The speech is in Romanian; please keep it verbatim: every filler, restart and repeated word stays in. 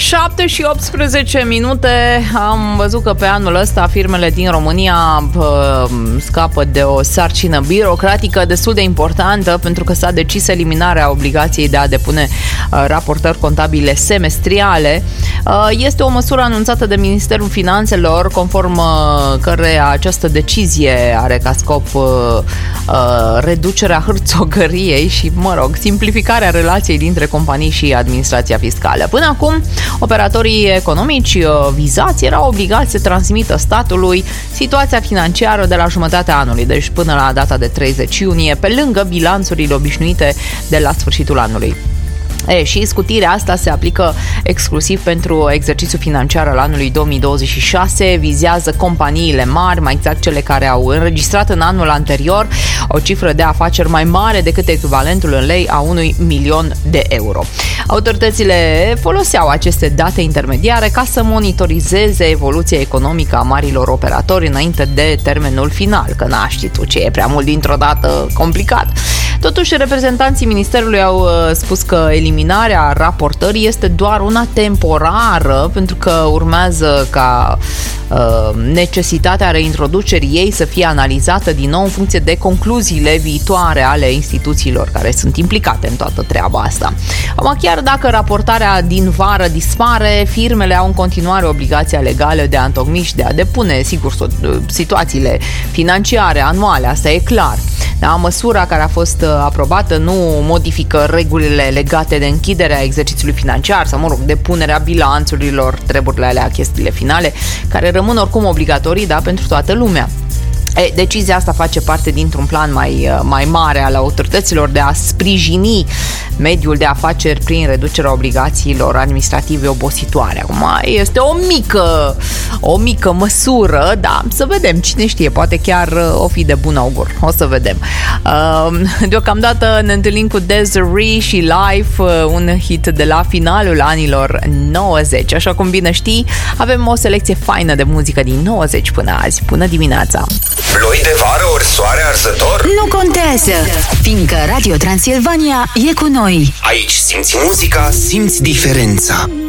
șapte și optsprezece minute. Am văzut că pe anul ăsta firmele din România uh, scapă de o sarcină birocratică destul de importantă, pentru că s-a decis eliminarea obligației de a depune uh, raportări contabile semestriale. Uh, este o măsură anunțată de Ministerul Finanțelor, conform uh, căreia această decizie are ca scop uh, uh, reducerea hârțogăriei și, mă rog, simplificarea relației dintre companii și administrația fiscală. Până acum, operatorii economici vizați erau obligați să transmită statului situația financiară de la jumătatea anului, deci până la data de treizeci iunie, pe lângă bilanțurile obișnuite de la sfârșitul anului. E, și scutirea asta se aplică exclusiv pentru exercițiul financiar al anului două mii douăzeci și șase, vizează companiile mari, mai exact cele care au înregistrat în anul anterior o cifră de afaceri mai mare decât echivalentul în lei a unui milion de euro. Autoritățile foloseau aceste date intermediare ca să monitorizeze evoluția economică a marilor operatori înainte de termenul final, că n-a ști tu ce e prea mult dintr-o dată complicat. Totuși, reprezentanții Ministerului au spus că eliminarea raportării este doar una temporară, pentru că urmează ca uh, necesitatea reintroducerii ei să fie analizată din nou în funcție de concluziile viitoare ale instituțiilor care sunt implicate în toată treaba asta. Acum, chiar dacă raportarea din vară dispare, firmele au în continuare obligația legală de a întocmi și de a depune, sigur, situațiile financiare anuale, asta e clar. Da, măsura care a fost aprobată nu modifică regulile legate de închiderea exercițiului financiar sau, mă rog, depunerea bilanțurilor, treburile alea, chestiile finale, care rămân oricum obligatorii, da, pentru toată lumea. E, decizia asta face parte dintr-un plan mai, mai mare al autorităților de a sprijini mediul de afaceri prin reducerea obligațiilor administrative obositoare. Acum este o mică, o mică măsură, da, să vedem, cine știe, poate chiar o fi de bun augur, o să vedem. Deocamdată ne întâlnim cu Desiree și Life, un hit de la finalul anilor nouăzeci. Așa cum bine știi, avem o selecție faină de muzică din nouăzeci până azi. Până dimineața! Ploi de vară ori soare arzător? Nu contează, fiindcă Radio Transilvania e cu noi. Aici simți muzica, simți diferența.